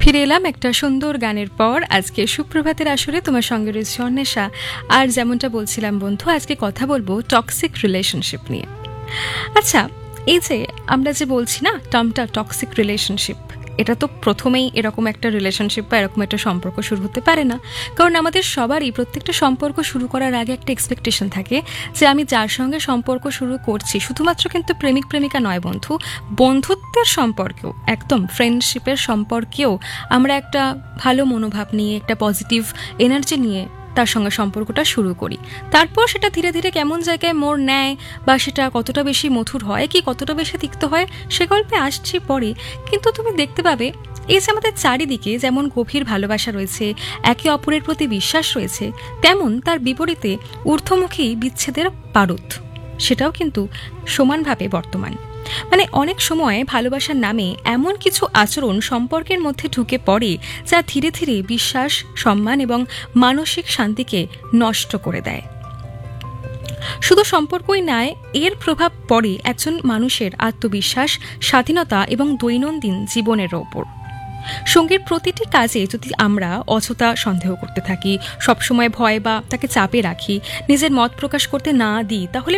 ফিরে এলাম একটা সুন্দর গানের পর। আজকে সুপ্রভাতের আসরে তোমার সঙ্গে রয়েছে অন্বেষা। আর যেমনটা বলছিলাম বন্ধু, আজকে কথা বলবো টক্সিক রিলেশনশিপ নিয়ে। আচ্ছা, এই যে আমরা যে বলছি না টার্মটা টক্সিক রিলেশনশিপ, এটা তো প্রথমেই এরকম একটা রিলেশনশিপ বা এরকম একটা সম্পর্ক শুরু হতে পারে না। কারণ আমাদের সবারই প্রত্যেকটা সম্পর্ক শুরু করার আগে একটা এক্সপেকটেশন থাকে যে আমি যার সঙ্গে সম্পর্ক শুরু করছি, শুধুমাত্র কিন্তু প্রেমিক প্রেমিকা নয় বন্ধু, বন্ধুত্বের সম্পর্কেও, একদম ফ্রেন্ডশিপের সম্পর্কেও আমরা একটা ভালো মনোভাব নিয়ে, একটা পজিটিভ এনার্জি নিয়ে তার সঙ্গে সম্পর্কটা শুরু করি। তারপর সেটা ধীরে ধীরে কেমন জায়গায় মোড় নেয় বা সেটা কতটা বেশি মধুর হয় কি কতটা বেশি তিক্ত হয় সে গল্পে আসছি পরে। কিন্তু তুমি দেখতে পাবে এই যে আমাদের চারিদিকে যেমন গভীর ভালোবাসা রয়েছে, একে অপরের প্রতি বিশ্বাস রয়েছে, তেমন তার বিপরীতে ঊর্ধ্বমুখী বিচ্ছেদের পারদ সেটাও কিন্তু সমানভাবে বর্তমান। মানে অনেক সময় ভালোবাসার নামে এমন কিছু আচরণ সম্পর্কের মধ্যে ঢুকে পড়ে যা ধীরে ধীরে বিশ্বাস, সম্মান এবং মানসিক শান্তিকে নষ্ট করে দেয়। শুধু সম্পর্কই নয়, এর প্রভাব পড়ে একজন মানুষের আত্মবিশ্বাস, স্বাধীনতা এবং দৈনন্দিন জীবনের ওপর। সঙ্গীর প্রতিটি কাজে যদি আমরা অযথা সন্দেহ করতে থাকি, সবসময় ভয় বা তাকে চাপে রাখি, নিজের মত প্রকাশ করতে না দিই, তাহলে